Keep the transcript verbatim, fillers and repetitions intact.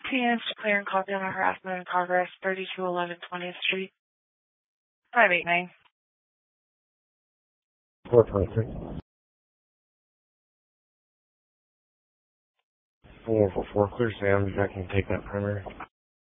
Chance to clear and copy on a harassment in progress, thirty-two eleven twentieth Street. five eight nine. four twenty-six. four four four, clear Sam, I can take that primary.